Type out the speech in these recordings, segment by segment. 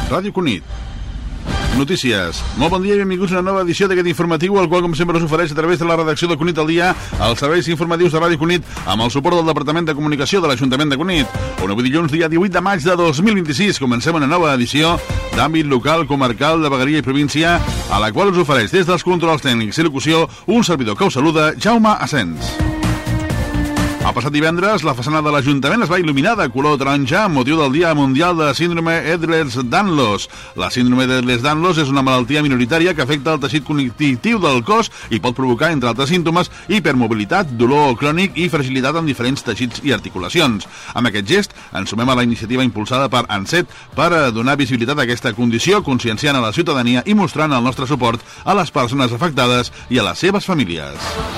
Ràdio Cunit. Notícies. Molt bon dia i benvinguts a una nova edició d'aquest informatiu, el qual, com sempre, us ofereix a través de la redacció de Cunit al dia, els serveis informatius de Ràdio Cunit, amb el suport del Departament de Comunicació de l'Ajuntament de Cunit. Avui dilluns, dia 18 de maig de 2026, comencem una nova edició d'àmbit local, comarcal, de vegueria i província, a la qual us ofereix des dels controls tècnics i locució un servidor que us saluda, Jaume Asens. El passat divendres, la façana de l'Ajuntament es va il·luminar de color taronja amb motiu del Dia Mundial de Síndrome Ehlers-Danlos. La síndrome d'Ehlers-Danlos és una malaltia minoritària que afecta el teixit connectiu del cos i pot provocar, entre altres símptomes, hipermobilitat, dolor crònic i fragilitat en diferents teixits i articulacions. Amb aquest gest, ens sumem a la iniciativa impulsada per ANSET per donar visibilitat a aquesta condició, conscienciant a la ciutadania i mostrant el nostre suport a les persones afectades i a les seves famílies.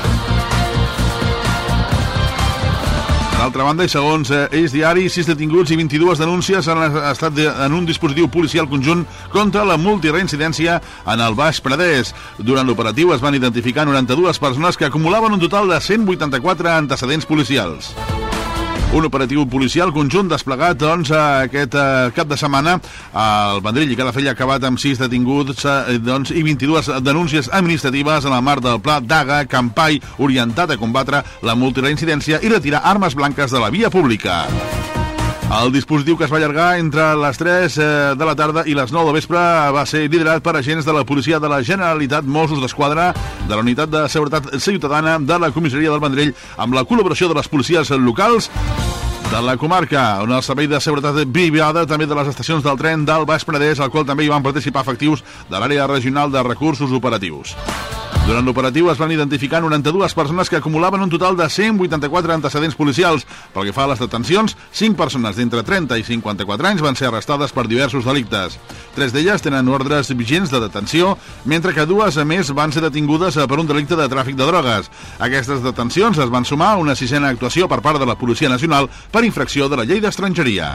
D'altra banda, i segons Eix Diari, 6 detinguts i 22 denúncies han estat en un dispositiu policial conjunt contra la multireincidència en el Baix Penedès. Durant l'operatiu es van identificar 92 persones que acumulaven un total de 184 antecedents policials. Un operatiu policial conjunt desplegat aquest cap de setmana al Vendrell i Calafell, ha acabat amb 6 detinguts i 22 denúncies administratives en el marc del Pla Daga Campai, orientat a combatre la multireincidència i retirar armes blanques de la via pública. El dispositiu, que es va allargar entre les 3 de la tarda i les 9 del vespre, va ser liderat per agents de la Policia de la Generalitat, Mossos d'Esquadra, de la Unitat de Seguretat Ciutadana de la Comissaria del Vendrell, amb la col·laboració de les policies locals de la comarca, on el Servei de Seguretat Privada, també de les estacions del tren del Baix Penedès, al qual també hi van participar efectius de l'àrea regional de recursos operatius. Durant l'operatiu es van identificar 92 persones que acumulaven un total de 184 antecedents policials. Pel que fa a les detencions, 5 persones d'entre 30 i 54 anys van ser arrestades per diversos delictes. 3 d'elles tenen ordres vigents de detenció, mentre que 2 més van ser detingudes per un delicte de tràfic de drogues. Aquestes detencions es van sumar a una 6a actuació per part de la Policia Nacional per infracció de la llei d'estrangeria.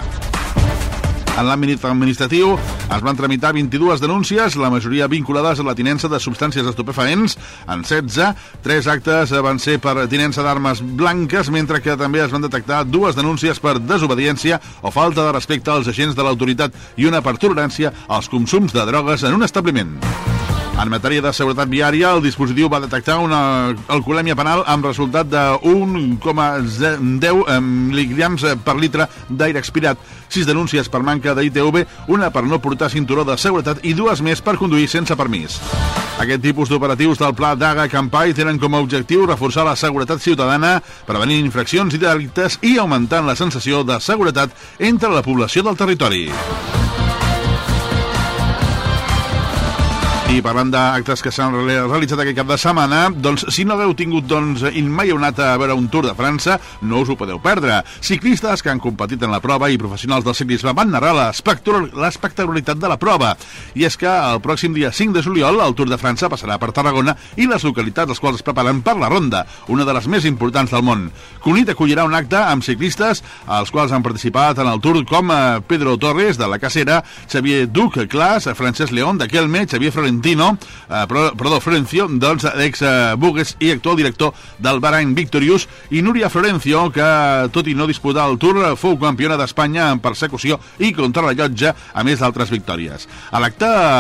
En l'àmbit administratiu es van tramitar 22 denúncies, la majoria vinculades a la tinença de substàncies estupefaents. En 16, 3 actes van ser per tinença d'armes blanques, mentre que també es van detectar 2 denúncies per desobediència o falta de respecte als agents de l'autoritat i una per tolerància als consums de drogues en un establiment. En matèria de seguretat viària, el dispositiu va detectar una alcoholèmia penal amb resultat de 1,10 mil·ligrams per litre d'aire expirat, 6 denúncies per manca d'ITV, una per no portar cinturó de seguretat i 2 més per conduir sense permís. Aquest tipus d'operatius del Pla Daga Campai tenen com a objectiu reforçar la seguretat ciutadana, prevenint infraccions i delictes i augmentant la sensació de seguretat entre la població del territori. I parlant d'actes que s'han realitzat aquest cap de setmana, doncs si no hagueu tingut i mai heu anat a veure un Tour de França, no us ho podeu perdre. Ciclistes que han competit en la prova i professionals del ciclisme van narrar l'espectacularitat de la prova. I és que el pròxim dia 5 de juliol el Tour de França passarà per Tarragona i les localitats les quals es preparen per la Ronda, una de les més importants del món. Cunit acollirà un acte amb ciclistes als quals han participat en el Tour com Pedro Torres, de la Casera, Xavier Duc, Clas, Francesc León, de Kelme, Xavier Florencio, ex-Bugues i actual director del Bahrain Victorious, i Núria Florencio, que, tot i no disputar el Tour, fou campiona d'Espanya en persecució i contrarellotge, a més d'altres victòries. A l'acte